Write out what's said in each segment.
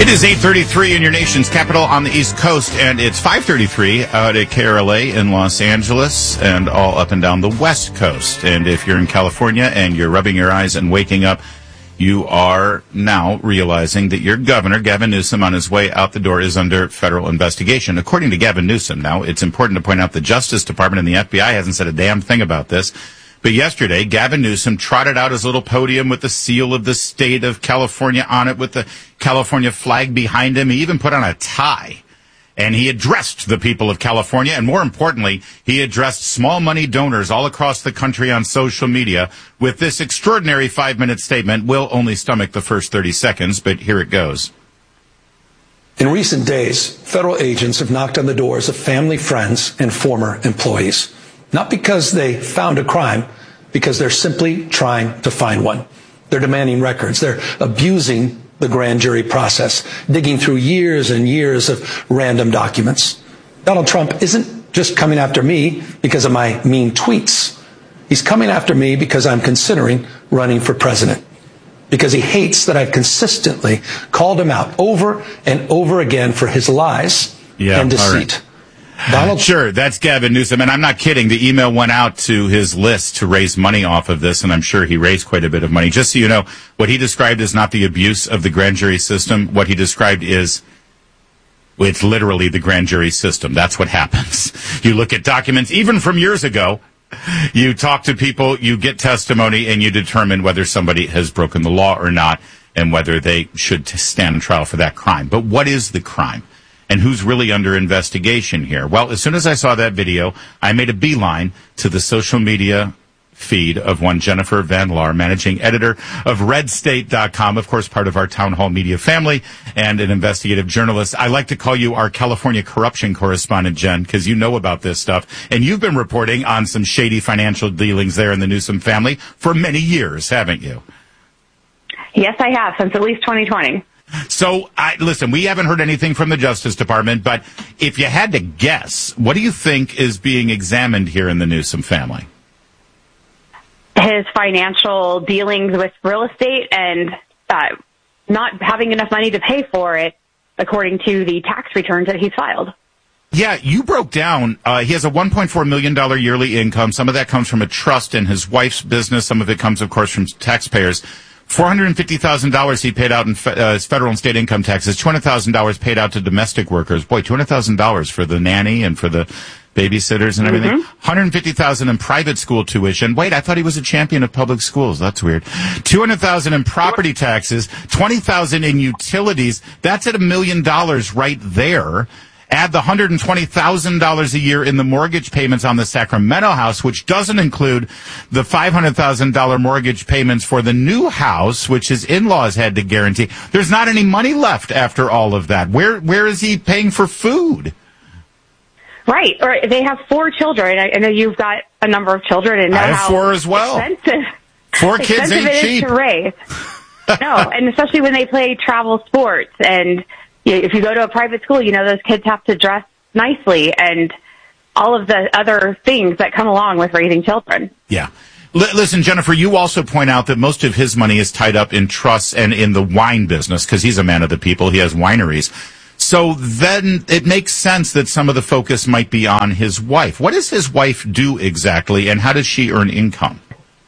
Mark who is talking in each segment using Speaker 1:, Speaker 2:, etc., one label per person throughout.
Speaker 1: It is 8:33 in your nation's capital on the East Coast, and it's 5:33 out at KRLA in Los Angeles and all up and down the West Coast. And if you're in California and you're rubbing your eyes and waking up, you are now realizing that your governor, Gavin Newsom, on his way out the door is under federal investigation. According to Gavin Newsom, now, it's important to point out the Justice Department and the FBI hasn't said a damn thing about this. But yesterday, Gavin Newsom trotted out his little podium with the seal of the state of California on it with the California flag behind him. He even put on a tie. And he addressed the people of California. And more importantly, he addressed small money donors all across the country on social media with this extraordinary 5-minute statement. We'll only stomach the first 30 seconds, but here it goes.
Speaker 2: In recent days, federal agents have knocked on the doors of family, friends, and former employees. Not because they found a crime, because they're simply trying to find one. They're demanding records. They're abusing the grand jury process, digging through years and years of random documents. Donald Trump isn't just coming after me because of my mean tweets. He's coming after me because I'm considering running for president. Because he hates that I've consistently called him out over and over again for his lies and deceit.
Speaker 1: Donald, sure, that's Gavin Newsom, and I'm not kidding. The email went out to his list to raise money off of this, and I'm sure he raised quite a bit of money. Just so you know, what he described is not the abuse of the grand jury system. What he described is, it's literally the grand jury system. That's what happens. You look at documents, even from years ago, you talk to people, you get testimony, and you determine whether somebody has broken the law or not, and whether they should stand trial for that crime. But what is the crime? And who's really under investigation here? Well, as soon as I saw that video, I made a beeline to the social media feed of one Jennifer Van Laar, managing editor of RedState.com, of course, part of our Town Hall Media family, and an investigative journalist. I like to call you our California corruption correspondent, Jen, because you know about this stuff. And you've been reporting on some shady financial dealings there in the Newsom family for many years, haven't you?
Speaker 3: Yes, I have, since at least 2020.
Speaker 1: So, listen, we haven't heard anything from the Justice Department, but if you had to guess, what do you think is being examined here in the Newsom family?
Speaker 3: His financial dealings with real estate and not having enough money to pay for it, according to the tax returns that he's filed.
Speaker 1: Yeah, you broke down, he has a $1.4 million yearly income. Some of that comes from a trust in his wife's business. Some of it comes, of course, from taxpayers. $450,000 he paid out in federal and state income taxes, $200,000 paid out to domestic workers. Boy, $200,000 for the nanny and for the babysitters and everything. $150,000 in private school tuition. Wait, I thought he was a champion of public schools. That's weird. $200,000 in property taxes, $20,000 in utilities. That's at $1 million right there. Add the $120,000 a year in the mortgage payments on the Sacramento house, which doesn't include the $500,000 mortgage payments for the new house, which his in-laws had to guarantee. There's not any money left after all of that. Where is he paying for food?
Speaker 3: Right. Or they have 4 children. I know you've got a number of children, and know
Speaker 1: I have
Speaker 3: how
Speaker 1: 4 as well. 4 kids ain't cheap.
Speaker 3: To raise. No, and especially when they play travel sports, and if you go to a private school, you know those kids have to dress nicely and all of the other things that come along with raising children.
Speaker 1: Yeah. Listen, Jennifer, you also point out that most of his money is tied up in trusts and in the wine business because he's a man of the people. He has wineries. So then it makes sense that some of the focus might be on his wife. What does his wife do exactly, and how does she earn income?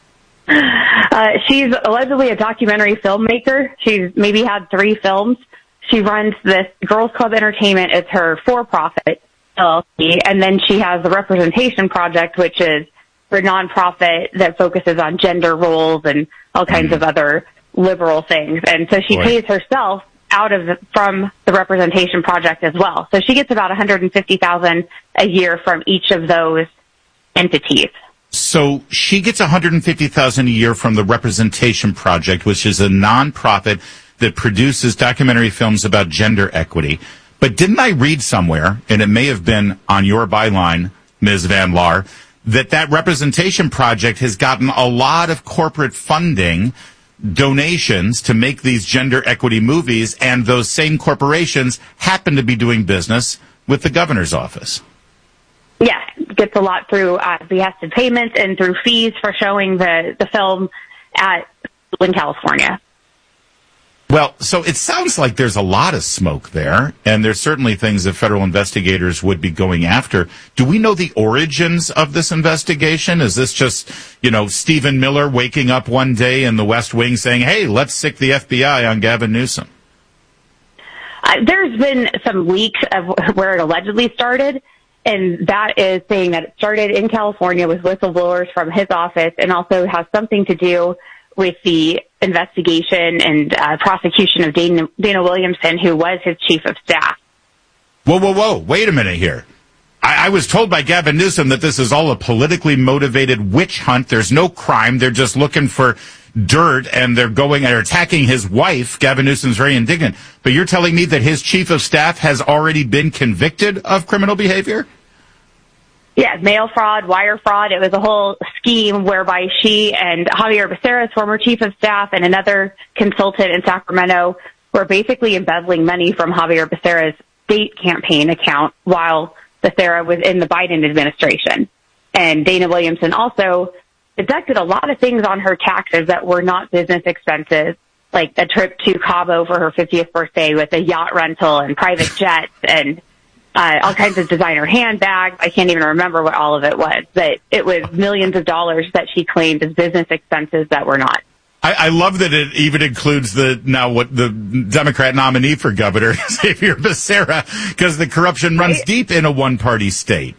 Speaker 3: She's allegedly a documentary filmmaker. She's maybe had 3 films. She runs this Girls Club Entertainment. It's her for-profit LLC. And then she has the Representation Project, which is her nonprofit that focuses on gender roles and all kinds of other liberal things. And so she pays herself from the Representation Project as well. So she gets about $150,000 a year from each of those entities.
Speaker 1: So she gets $150,000 a year from the Representation Project, which is a nonprofit that produces documentary films about gender equity. But didn't I read somewhere, and it may have been on your byline, Ms. Van Laar, that Representation Project has gotten a lot of corporate funding, donations to make these gender equity movies, and those same corporations happen to be doing business with the governor's office?
Speaker 3: Yes, gets a lot through behested payments and through fees for showing the film in California.
Speaker 1: Well, so it sounds like there's a lot of smoke there, and there's certainly things that federal investigators would be going after. Do we know the origins of this investigation? Is this just, Stephen Miller waking up one day in the West Wing saying, hey, let's sick the FBI on Gavin Newsom?
Speaker 3: There's been some leaks of where it allegedly started, and that is saying that it started in California with whistleblowers from his office and also has something to do with the investigation and prosecution of Dana Williamson, who was his chief of staff.
Speaker 1: Whoa. Wait a minute here. I was told by Gavin Newsom that this is all a politically motivated witch hunt. There's no crime. They're just looking for dirt, and they're attacking his wife. Gavin Newsom's very indignant. But you're telling me that his chief of staff has already been convicted of criminal behavior?
Speaker 3: Yeah, mail fraud, wire fraud. It was a whole scheme whereby she and Javier Becerra's former chief of staff and another consultant in Sacramento were basically embezzling money from Javier Becerra's state campaign account while Becerra was in the Biden administration. And Dana Williamson also deducted a lot of things on her taxes that were not business expenses, like a trip to Cabo for her 50th birthday with a yacht rental and private jets and all kinds of designer handbags. I can't even remember what all of it was, but it was millions of dollars that she claimed as business expenses that were not.
Speaker 1: I love that it even includes the Democrat nominee for governor, Xavier Becerra, because the corruption runs deep in a one-party state.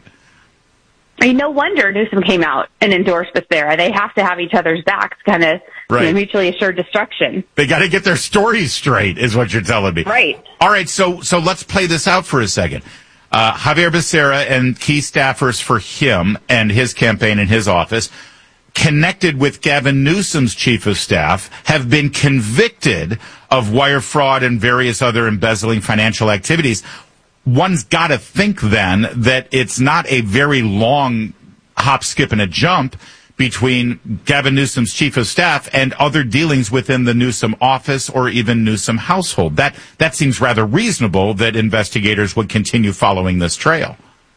Speaker 3: I mean, no wonder Newsom came out and endorsed Becerra. They have to have each other's backs, kind of mutually assured destruction.
Speaker 1: They got to get their stories straight, is what you're telling me.
Speaker 3: Right.
Speaker 1: All right, so let's play this out for a second. Javier Becerra and key staffers for him and his campaign and his office, connected with Gavin Newsom's chief of staff, have been convicted of wire fraud and various other embezzling financial activities. One's got to think then that it's not a very long hop, skip, and a jump between Gavin Newsom's chief of staff and other dealings within the Newsom office or even Newsom household. That seems rather reasonable that investigators would continue following this trail.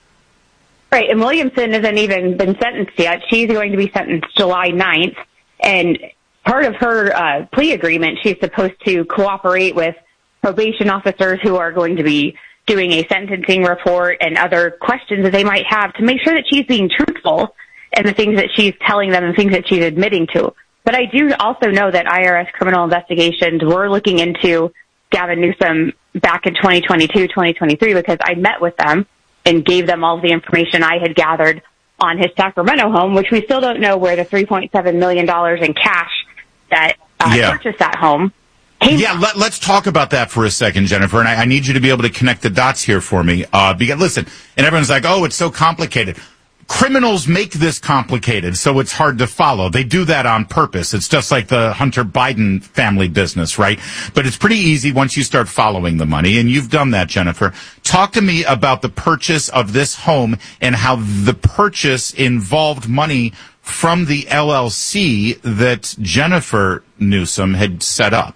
Speaker 3: Right, and Williamson hasn't even been sentenced yet. She's going to be sentenced July 9th, and part of her plea agreement, she's supposed to cooperate with probation officers who are going to be doing a sentencing report and other questions that they might have to make sure that she's being truthful and the things that she's telling them and things that she's admitting to. But I do also know that IRS criminal investigations were looking into Gavin Newsom back in 2022, 2023, because I met with them and gave them all of the information I had gathered on his Sacramento home, which we still don't know where the $3.7 million in cash that purchased that home came from.
Speaker 1: Let's talk about that for a second, Jennifer, and I need you to be able to connect the dots here for me. Because listen, and everyone's like, oh, it's so complicated. Criminals make this complicated, so it's hard to follow. They do that on purpose. It's just like the Hunter Biden family business, right? But it's pretty easy once you start following the money, and you've done that, Jennifer. Talk to me about the purchase of this home and how the purchase involved money from the LLC that Jennifer Newsom had set up.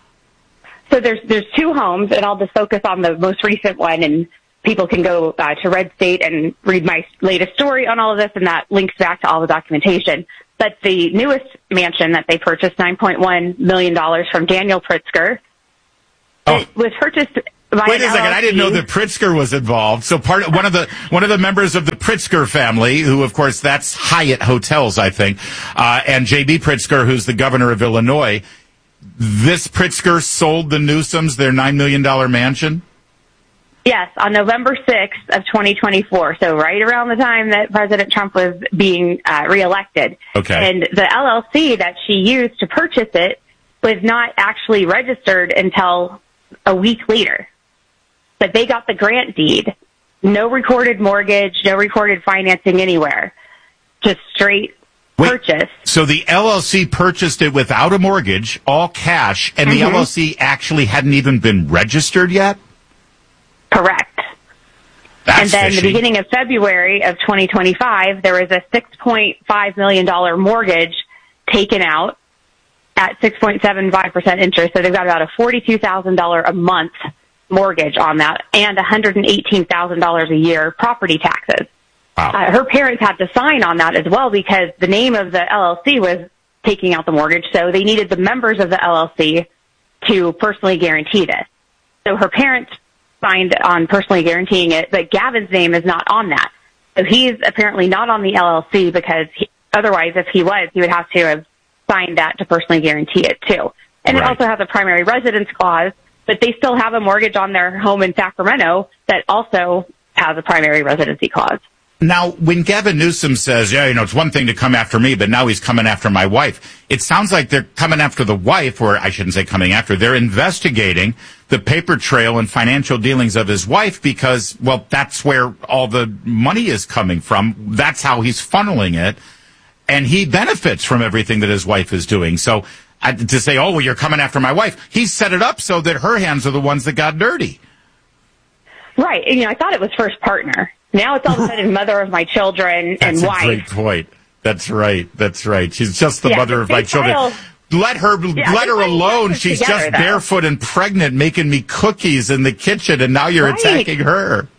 Speaker 3: So there's two homes, and I'll just focus on the most recent one, and people can go to Red State and read my latest story on all of this, and that links back to all the documentation. But the newest mansion that they purchased, $9.1 million from Daniel Pritzker, it was purchased by
Speaker 1: Wait a second,
Speaker 3: LLC.
Speaker 1: I didn't know that Pritzker was involved. So one of the members of the Pritzker family, who of course that's Hyatt Hotels, I think, and J.B. Pritzker, who's the governor of Illinois. This Pritzker sold the Newsoms their $9 million mansion?
Speaker 3: Yes, on November 6th of 2024, so right around the time that President Trump was being reelected.
Speaker 1: Okay.
Speaker 3: And the LLC that she used to purchase it was not actually registered until a week later. But they got the grant deed. No recorded mortgage, no recorded financing anywhere. Just straight purchase.
Speaker 1: So the LLC purchased it without a mortgage, all cash, and the LLC actually hadn't even been registered yet?
Speaker 3: Correct.
Speaker 1: That's
Speaker 3: and then
Speaker 1: fishy.
Speaker 3: the beginning of February of 2025, there was a $6.5 million mortgage taken out at 6.75% interest. So they've got about a $42,000 a month mortgage on that and $118,000 a year property taxes.
Speaker 1: Wow.
Speaker 3: Her parents had to sign on that as well because the name of the LLC was taking out the mortgage. So they needed the members of the LLC to personally guarantee this. So her parents signed on personally guaranteeing it, but Gavin's name is not on that. So he's apparently not on the LLC because otherwise, if he was, he would have to have signed that to personally guarantee it too. And It also has a primary residence clause, but they still have a mortgage on their home in Sacramento that also has a primary residency clause.
Speaker 1: Now, when Gavin Newsom says, it's one thing to come after me, but now he's coming after my wife, it sounds like they're coming after the wife, or I shouldn't say coming after, they're investigating the paper trail and financial dealings of his wife because, well, that's where all the money is coming from. That's how he's funneling it. And he benefits from everything that his wife is doing. So to say, oh, well, you're coming after my wife, he set it up so that her hands are the ones that got dirty.
Speaker 3: Right. I thought it was first partner. Now it's all of a sudden mother of my children and wife.
Speaker 1: That's a great point. That's right. She's just the mother of my children. Let her alone. She's just barefoot and pregnant making me cookies in the kitchen, and now you're attacking her.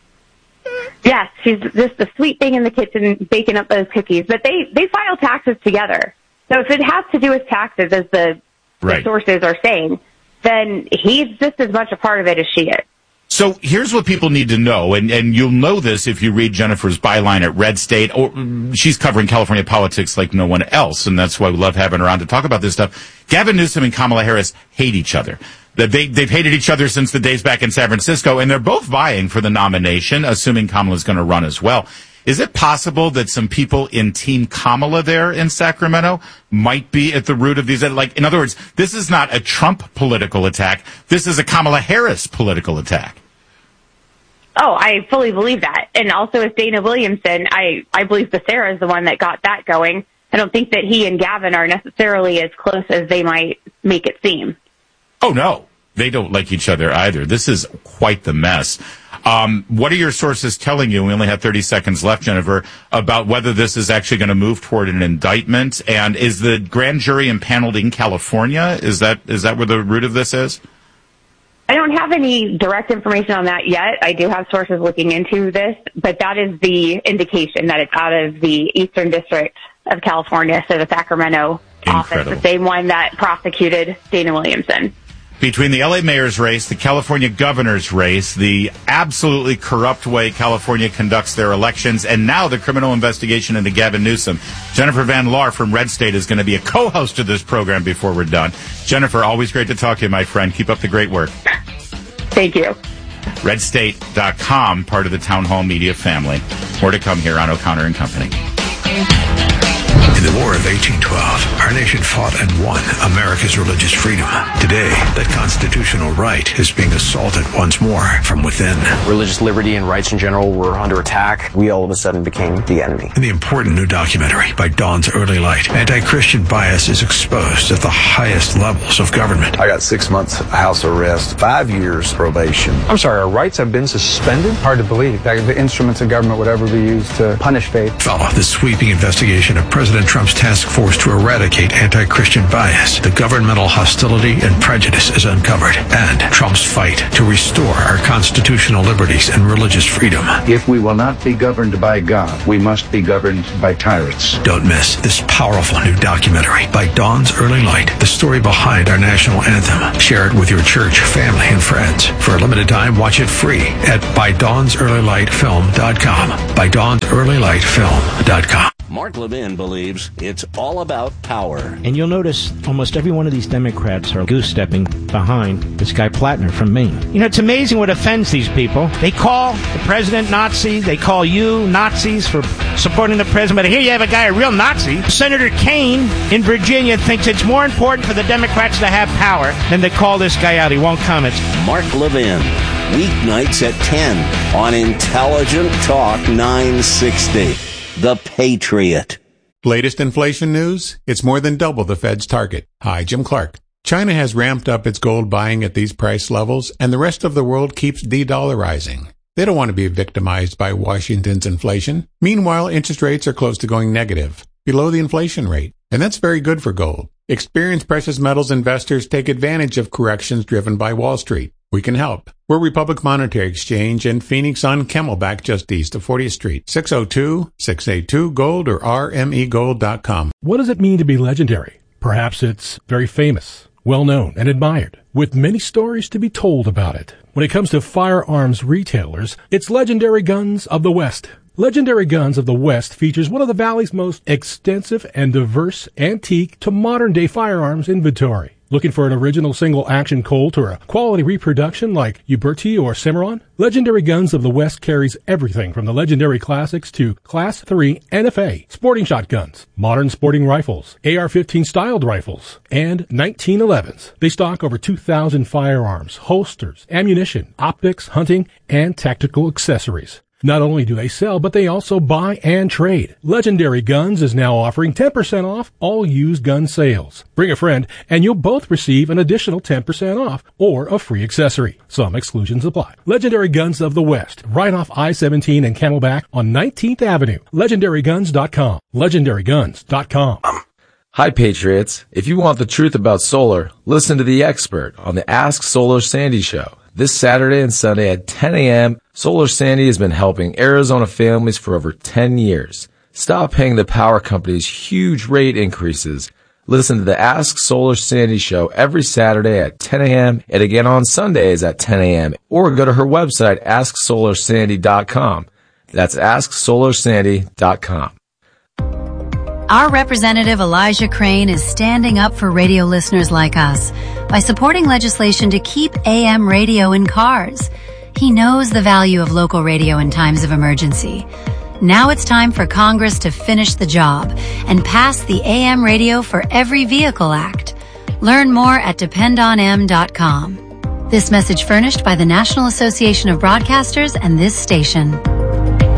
Speaker 3: Yes, she's just the sweet thing in the kitchen baking up those cookies. But they file taxes together. So if it has to do with taxes, as the sources are saying, then he's just as much a part of it as she is.
Speaker 1: So here's what people need to know, and you'll know this if you read Jennifer's byline at Red State. She's covering California politics like no one else, and that's why we love having her on to talk about this stuff. Gavin Newsom and Kamala Harris hate each other. They've hated each other since the days back in San Francisco, and they're both vying for the nomination, assuming Kamala's going to run as well. Is it possible that some people in Team Kamala there in Sacramento might be at the root of these? Like, in other words, this is not a Trump political attack. This is a Kamala Harris political attack.
Speaker 3: Oh, I fully believe that. And also with Dana Williamson, I believe Becerra is the one that got that going. I don't think that he and Gavin are necessarily as close as they might make it seem.
Speaker 1: Oh, no. They don't like each other either. This is quite the mess. What are your sources telling you? We only have 30 seconds left, Jennifer, about whether this is actually going to move toward an indictment. And is the grand jury impaneled in California? Is that where the root of this is?
Speaker 3: I don't have any direct information on that yet. I do have sources looking into this, but that is the indication that it's out of the Eastern District of California, so the Sacramento office, the same one that prosecuted Dana Williamson.
Speaker 1: Between the L.A. mayor's race, the California governor's race, the absolutely corrupt way California conducts their elections, and now the criminal investigation into Gavin Newsom, Jennifer Van Laar from Red State is going to be a co-host of this program before we're done. Jennifer, always great to talk to you, my friend. Keep up the great work.
Speaker 3: Thank you.
Speaker 1: RedState.com, part of the Town Hall Media family. More to come here on O'Connor and Company.
Speaker 4: In the War of 1812, our nation fought and won America's religious freedom. Today, that constitutional right is being assaulted once more from within.
Speaker 5: Religious liberty and rights in general were under attack. We all of a sudden became the enemy.
Speaker 4: In the important new documentary by Dawn's Early Light, anti-Christian bias is exposed at the highest levels of government.
Speaker 6: I got 6 months house arrest, 5 years probation.
Speaker 7: I'm sorry, our rights have been suspended? Hard to believe that the instruments of government would ever be used to punish faith.
Speaker 4: Follow the sweeping investigation of President Trump's task force to eradicate anti-Christian bias. The governmental hostility and prejudice is uncovered, and Trump's fight to restore our constitutional liberties and religious freedom.
Speaker 8: If we will not be governed by God, we must be governed by tyrants.
Speaker 4: Don't miss this powerful new documentary by Dawn's Early Light, the story behind our national anthem. Share it with your church, family, and friends. For a limited time, watch it free at ByDawnsEarlyLightFilm.com. ByDawnsEarlyLightFilm.com.
Speaker 9: Mark Levin believes it's all about power.
Speaker 10: And you'll notice almost every one of these Democrats are goose-stepping behind this guy Plattner from Maine. It's amazing what offends these people. They call the president Nazi. They call you Nazis for supporting the president. But here you have a guy, a real Nazi. Senator Kaine in Virginia thinks it's more important for the Democrats to have power than to call this guy out. He won't comment.
Speaker 9: Mark Levin, weeknights at 10 on Intelligent Talk 960. The Patriot.
Speaker 11: Latest inflation news? It's more than double the Fed's target. Hi, Jim Clark. China has ramped up its gold buying at these price levels, and the rest of the world keeps de-dollarizing. They don't want to be victimized by Washington's inflation. Meanwhile, interest rates are close to going negative, below the inflation rate. And that's very good for gold. Experienced precious metals investors take advantage of corrections driven by Wall Street. We can help. We're Republic Monetary Exchange in Phoenix on Camelback, just east of 40th Street. 602-682-GOLD or rmegold.com.
Speaker 12: What does it mean to be legendary? Perhaps it's very famous, well known and admired, with many stories to be told about it. When it comes to firearms retailers, it's Legendary Guns of the West. Legendary Guns of the West features one of the Valley's most extensive and diverse antique to modern-day firearms inventory. Looking for an original single-action Colt or a quality reproduction like Uberti or Cimarron? Legendary Guns of the West carries everything from the legendary classics to Class 3 NFA, sporting shotguns, modern sporting rifles, AR-15 styled rifles, and 1911s. They stock over 2,000 firearms, holsters, ammunition, optics, hunting, and tactical accessories. Not only do they sell, but they also buy and trade. Legendary Guns is now offering 10% off all used gun sales. Bring a friend, and you'll both receive an additional 10% off or a free accessory. Some exclusions apply. Legendary Guns of the West, right off I-17 and Camelback on 19th Avenue. LegendaryGuns.com. LegendaryGuns.com.
Speaker 13: Hi, Patriots. If you want the truth about solar, listen to the expert on the Ask Solar Sandy show. This Saturday and Sunday at 10 a.m., Solar Sandy has been helping Arizona families for over 10 years. Stop paying the power companies huge rate increases. Listen to the Ask Solar Sandy show every Saturday at 10 a.m. and again on Sundays at 10 a.m. Or go to her website, AskSolarSandy.com. That's AskSolarSandy.com.
Speaker 14: Our representative Elijah Crane is standing up for radio listeners like us by supporting legislation to keep AM radio in cars. He knows the value of local radio in times of emergency. Now it's time for Congress to finish the job and pass the AM Radio for Every Vehicle Act. Learn more at dependonm.com. This message furnished by the National Association of Broadcasters and this station.